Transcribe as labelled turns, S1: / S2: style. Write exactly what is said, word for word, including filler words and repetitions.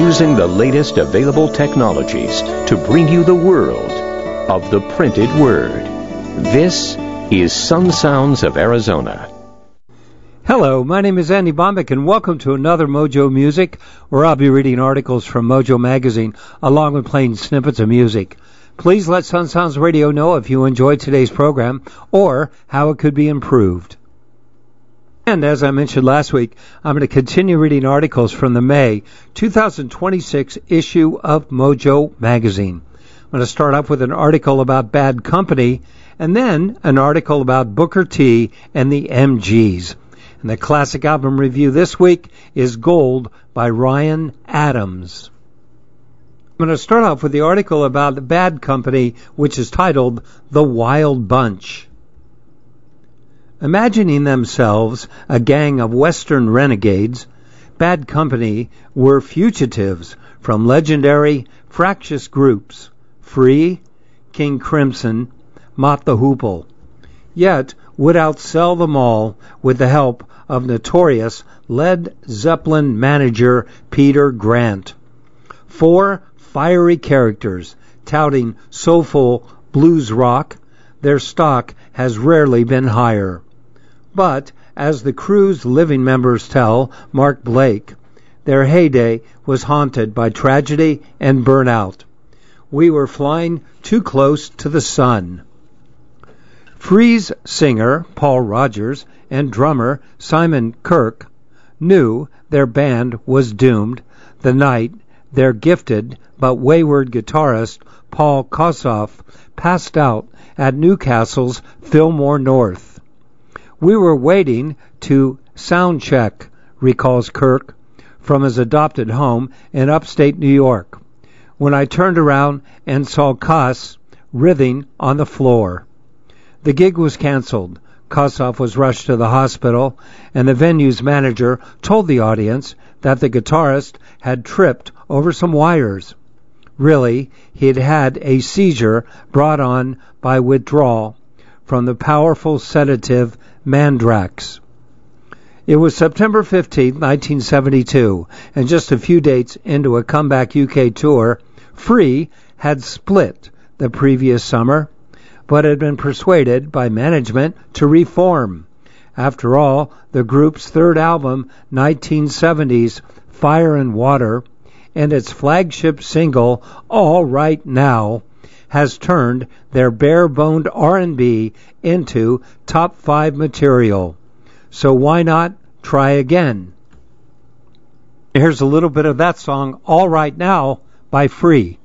S1: using the latest available technologies to bring you the world of the printed word. This is Sun Sounds of Arizona.
S2: Hello, my name is Andy Bombeck, and welcome to another Mojo Music, where I'll be reading articles from Mojo Magazine, along with playing snippets of music. Please let Sun Sounds Radio know if you enjoyed today's program, or how it could be improved. And as I mentioned last week, I'm going to continue reading articles from the May two thousand twenty-six issue of Mojo Magazine. I'm going to start off with an article about Bad Company, and then an article about Booker T and the M Gs. And the classic album review this week is Gold by Ryan Adams. I'm going to start off with the article about Bad Company, which is titled The Wild Bunch. Imagining themselves a gang of Western renegades, Bad Company were fugitives from legendary fractious groups, Free, King Crimson, Mott the Hoople, yet would outsell them all with the help of notorious Led Zeppelin manager Peter Grant. Four fiery characters touting soulful blues rock, their stock has rarely been higher. But, as the crew's living members tell Mark Blake, their heyday was haunted by tragedy and burnout. We were flying too close to the sun. Free's singer, Paul Rogers, and drummer, Simon Kirke, knew their band was doomed the night their gifted but wayward guitarist, Paul Kossoff, passed out at Newcastle's Fillmore North. We were waiting to sound check, recalls Kirke, from his adopted home in upstate New York, when I turned around and saw Koss writhing on the floor. The gig was canceled. Kossoff was rushed to the hospital, and the venue's manager told the audience that the guitarist had tripped over some wires. Really, he had had a seizure brought on by withdrawal from the powerful sedative Mandrax. It was September fifteenth, nineteen seventy-two, and just a few dates into a comeback U K tour, Free had split the previous summer, but had been persuaded by management to reform. After all, the group's third album, nineteen seventies Fire and Water, and its flagship single, All Right Now, has turned their bare-boned R and B into top five material. So why not try again? Here's a little bit of that song, All Right Now, by Free.